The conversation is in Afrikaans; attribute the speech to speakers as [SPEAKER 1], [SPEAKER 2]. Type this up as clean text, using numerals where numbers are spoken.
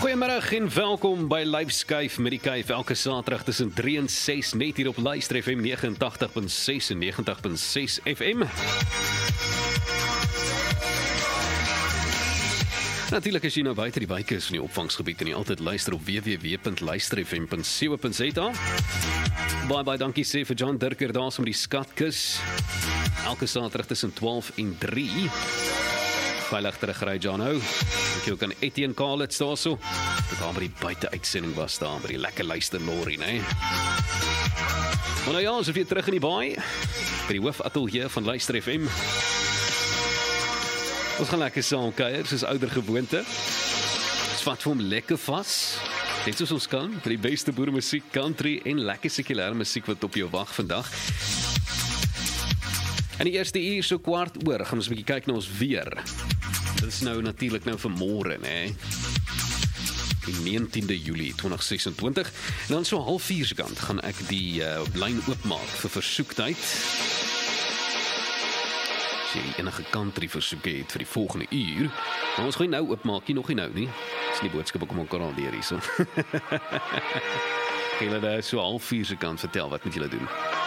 [SPEAKER 1] Goeiemiddag en welkom by Lyfskyf met die Kyf elke Saterdag tussen 3 en 6 net hier op Luister FM 89.6 en 90.6 FM. Natuurlik as jy nou buite die wyk is van die opvangsgebied en jy altyd luister op www.luisterfm.co.za. Baie dankie sê vir John Dirker daar met die skatkus. Elke Saterdag tussen 12 en 3. Veilig terugry, John-o. Dankie ook aan Etienne Kalitz daar so. Ek daar by die buite-uitsending was daar, by die lekker luisterlorie, né? Maar nou ja, ons is weer terug in die baai, by die hoofateljee van Luister FM. Ons gaan lekker saam kuier, soos ouder gewoonte. Ons vat vir hom lekker vas, net soos ons kan, vir die beste boeremusiek, country en lekker sekulêre musiek wat op jou wag vandag. En die eerste uur so 15:15, gaan ons 'n bietjie kyk na ons weer. Dit is nou natuurlik nou vir môre, né? Die 19de Julie 2026. En dan so 3:30 se kant gaan ek die lyn oopmaak vir versoektyd. As jy enige country versoeke het vir die volgende uur, dan ons gaan nou oopmaak, nog nie nou nie. Dis nie boodskap om mekaar alweer hierso. Julle daar so 3:30 se kant vertel wat moet julle doen?